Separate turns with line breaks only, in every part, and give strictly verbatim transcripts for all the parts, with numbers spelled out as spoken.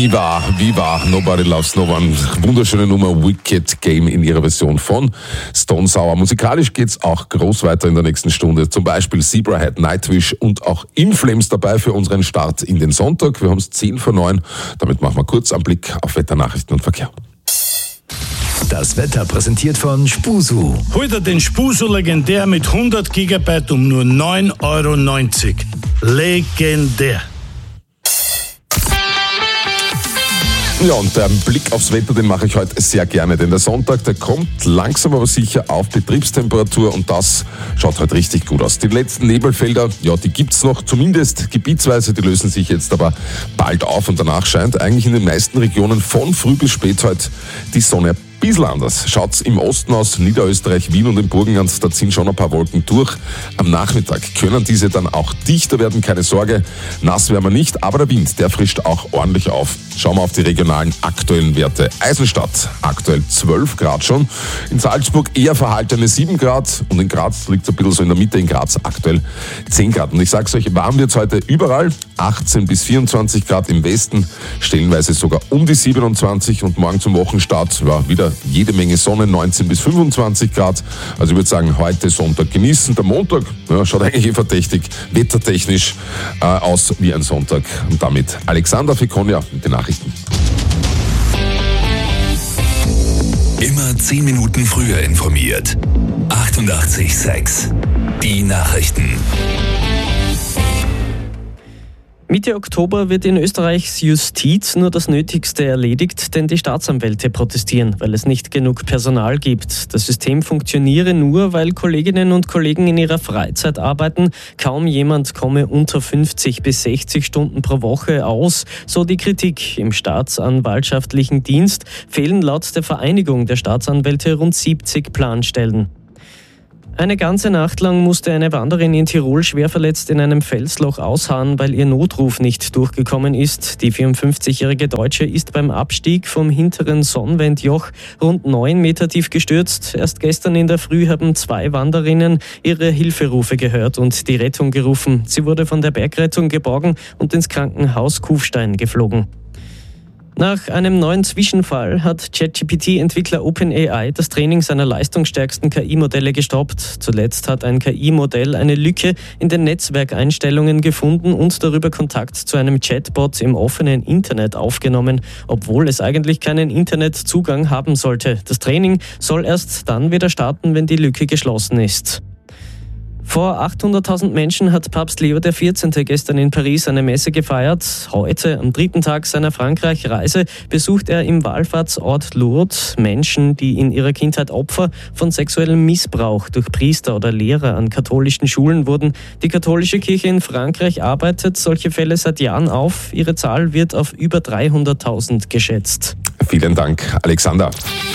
Viva, Viva, Nobody Loves No One. Wunderschöne Nummer, Wicked Game in ihrer Version von Stone Sour. Musikalisch geht's auch groß weiter in der nächsten Stunde. Zum Beispiel Zebrahead, Nightwish und auch In Flames dabei für unseren Start in den Sonntag. Wir haben es zehn vor neun. Damit machen wir kurz einen Blick auf Wetternachrichten und Verkehr.
Das Wetter präsentiert von Spusu.
Heute den Spusu legendär mit hundert Gigabyte um nur neun Euro neunzig. Legendär.
Ja, und der Blick aufs Wetter, den mache ich heute sehr gerne, denn der Sonntag, der kommt langsam aber sicher auf Betriebstemperatur und das schaut heute richtig gut aus. Die letzten Nebelfelder, ja, die gibt's noch, zumindest gebietsweise, die lösen sich jetzt aber bald auf und danach scheint eigentlich in den meisten Regionen von früh bis spät heute die Sonne ein bisschen anders. Schaut's im Osten aus, Niederösterreich, Wien und im Burgenland, da ziehen schon ein paar Wolken durch. Am Nachmittag können diese dann auch dichter werden, keine Sorge. Nass werden wir nicht, aber der Wind, der frischt auch ordentlich auf. Schauen wir auf die regionalen aktuellen Werte. Eisenstadt, aktuell zwölf Grad schon. In Salzburg eher verhaltene sieben Grad und in Graz liegt es ein bisschen so in der Mitte, in Graz aktuell zehn Grad. Und ich sag's euch, warm wird's heute überall, achtzehn bis vierundzwanzig Grad im Westen, stellenweise sogar um die siebenundzwanzig und morgen zum Wochenstart, ja, wieder jede Menge Sonne, neunzehn bis fünfundzwanzig Grad. Also ich würde sagen, heute Sonntag genießen. Der Montag, ja, schaut eigentlich eh verdächtig, wettertechnisch äh, aus wie ein Sonntag. Und damit Alexander Fekonia mit den Nachrichten.
Immer zehn Minuten früher informiert. achtundachtzig Komma sechs. Die Nachrichten.
Mitte Oktober wird in Österreichs Justiz nur das Nötigste erledigt, denn die Staatsanwälte protestieren, weil es nicht genug Personal gibt. Das System funktioniere nur, weil Kolleginnen und Kollegen in ihrer Freizeit arbeiten. Kaum jemand komme unter fünfzig bis sechzig Stunden pro Woche aus. So die Kritik. Im staatsanwaltschaftlichen Dienst fehlen laut der Vereinigung der Staatsanwälte rund siebzig Planstellen. Eine ganze Nacht lang musste eine Wanderin in Tirol schwer verletzt in einem Felsloch ausharren, weil ihr Notruf nicht durchgekommen ist. Die vierundfünfzigjährige Deutsche ist beim Abstieg vom hinteren Sonnwendjoch rund neun Meter tief gestürzt. Erst gestern in der Früh haben zwei Wanderinnen ihre Hilferufe gehört und die Rettung gerufen. Sie wurde von der Bergrettung geborgen und ins Krankenhaus Kufstein geflogen. Nach einem neuen Zwischenfall hat ChatGPT-Entwickler OpenAI das Training seiner leistungsstärksten K I-Modelle gestoppt. Zuletzt hat ein K I-Modell eine Lücke in den Netzwerkeinstellungen gefunden und darüber Kontakt zu einem Chatbot im offenen Internet aufgenommen, obwohl es eigentlich keinen Internetzugang haben sollte. Das Training soll erst dann wieder starten, wenn die Lücke geschlossen ist. Vor achthunderttausend Menschen hat Papst Leo der vierzehnte gestern in Paris eine Messe gefeiert. Heute, am dritten Tag seiner Frankreich-Reise, besucht er im Wallfahrtsort Lourdes Menschen, die in ihrer Kindheit Opfer von sexuellem Missbrauch durch Priester oder Lehrer an katholischen Schulen wurden. Die katholische Kirche in Frankreich arbeitet solche Fälle seit Jahren auf. Ihre Zahl wird auf über dreihunderttausend geschätzt.
Vielen Dank, Alexander.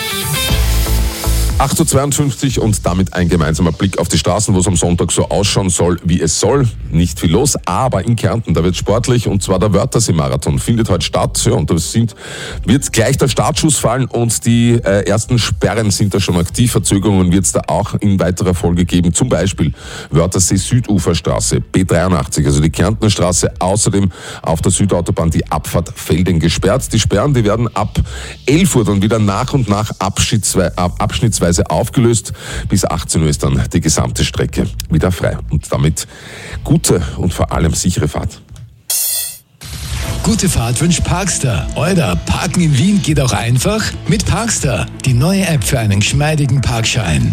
acht Uhr zweiundfünfzig und damit ein gemeinsamer Blick auf die Straßen, wo es am Sonntag so ausschauen soll, wie es soll. Nicht viel los, aber in Kärnten, da wird sportlich, und zwar der Wörthersee-Marathon findet heute statt. Ja, und da sind, wird gleich der Startschuss fallen und die äh, ersten Sperren sind da schon aktiv. Verzögerungen wird es da auch in weiterer Folge geben. Zum Beispiel Wörthersee-Süduferstraße, B dreiundachtzig, also die Kärntner Straße. Außerdem auf der Südautobahn die Abfahrt Felding gesperrt. Die Sperren, die werden ab elf Uhr dann wieder nach und nach abschnittsweise, abschnittsweise aufgelöst. Bis achtzehn Uhr ist dann die gesamte Strecke wieder frei. Und damit gute und vor allem sichere Fahrt.
Gute Fahrt wünscht Parkster. Euer Parken in Wien geht auch einfach mit Parkster. Die neue App für einen geschmeidigen Parkschein.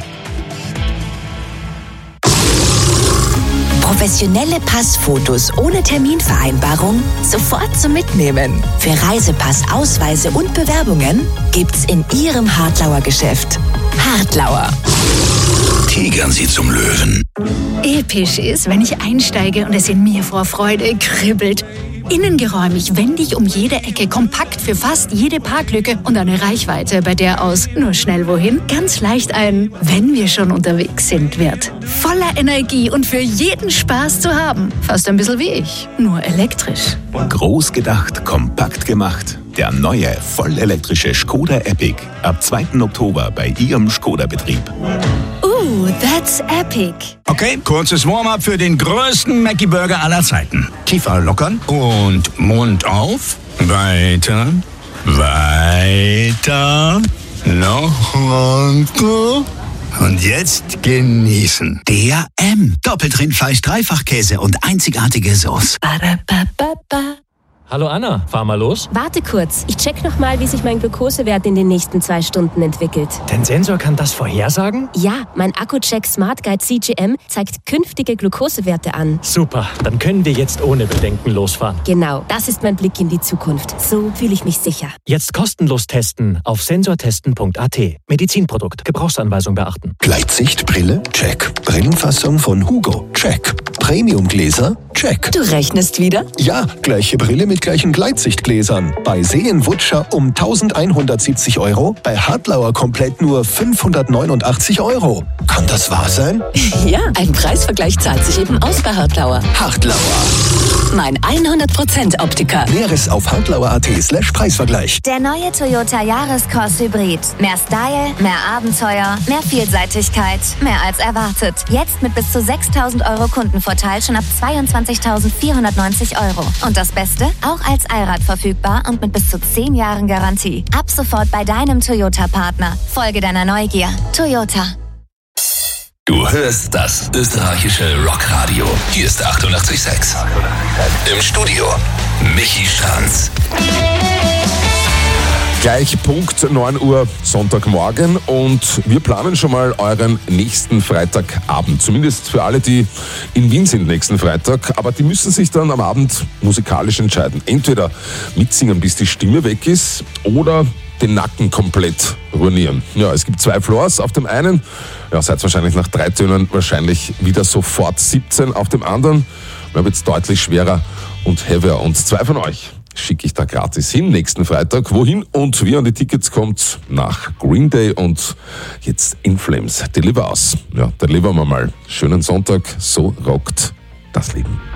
Professionelle Passfotos ohne Terminvereinbarung sofort zum Mitnehmen. Für Reisepass, Ausweise und Bewerbungen gibt's in Ihrem Hartlauer Geschäft. Hartlauer.
Tigern Sie zum Löwen.
Episch ist, wenn ich einsteige und es in mir vor Freude kribbelt. Innengeräumig, wendig um jede Ecke, kompakt für fast jede Parklücke und eine Reichweite, bei der aus nur schnell wohin ganz leicht ein "Wenn wir schon unterwegs sind" wird. Voller Energie und für jeden Spaß zu haben. Fast ein bisschen wie ich, nur elektrisch.
Groß gedacht, kompakt gemacht. Der neue, vollelektrische Skoda Epic. Ab zweiten Oktober bei Ihrem Skoda-Betrieb.
Ooh, that's epic.
Okay, kurzes Warm-up für den größten Mackie-Burger aller Zeiten. Kiefer lockern und Mund auf. Weiter, weiter, noch runter. Und jetzt genießen.
D R M. Doppeltrindfleisch, Dreifachkäse und einzigartige Sauce.
Ba-da-ba-ba-ba.
Hallo Anna, fahr mal los.
Warte kurz, ich check noch mal, wie sich mein Glukosewert in den nächsten zwei Stunden entwickelt.
Dein Sensor kann das vorhersagen?
Ja, mein Akku-Check Smart Guide C G M zeigt künftige Glukosewerte an.
Super, dann können wir jetzt ohne Bedenken losfahren.
Genau, das ist mein Blick in die Zukunft. So fühle ich mich sicher.
Jetzt kostenlos testen auf sensortesten punkt a t. Medizinprodukt, Gebrauchsanweisung beachten.
Gleitsichtbrille? Check. Brillenfassung von Hugo? Check. Premiumgläser? Check.
Du rechnest wieder?
Ja, gleiche Brille mit gleichen Gleitsichtgläsern. Bei Seen-Wutscher um eintausendeinhundertsiebzig Euro, bei Hartlauer komplett nur fünfhundertneunundachtzig Euro. Kann das wahr sein?
Ja, ein Preisvergleich zahlt sich eben aus bei Hartlauer.
Hartlauer.
Mein hundert Prozent Optiker.
Näheres auf hartlauer.at slash Preisvergleich.
Der neue Toyota Yaris-Cross Hybrid. Mehr Style, mehr Abenteuer, mehr Vielseitigkeit, mehr als erwartet. Jetzt mit bis zu sechstausend Euro Kundenvorteil schon ab zweiundzwanzigtausendvierhundertneunzig Euro. Und das Beste? Auch als Allrad verfügbar und mit bis zu zehn Jahren Garantie. Ab sofort bei deinem Toyota-Partner. Folge deiner Neugier. Toyota.
Du hörst das österreichische Rockradio. Hier ist achtundachtzig Komma sechs. Im Studio Michi Stranz.
Gleich Punkt neun Uhr Sonntagmorgen und wir planen schon mal euren nächsten Freitagabend. Zumindest für alle, die in Wien sind nächsten Freitag. Aber die müssen sich dann am Abend musikalisch entscheiden. Entweder mitsingen, bis die Stimme weg ist, oder den Nacken komplett ruinieren. Ja, es gibt zwei Floors. Auf dem einen, ja, seid wahrscheinlich nach drei Tönen wahrscheinlich wieder sofort siebzehn. Auf dem anderen, da wird es deutlich schwerer und heavier. Und zwei von euch schicke ich da gratis hin nächsten Freitag. Wohin und wie an die Tickets kommt? Nach Green Day und jetzt In Flames. Deliver Us. Ja, delivern wir mal. Schönen Sonntag. So rockt das Leben.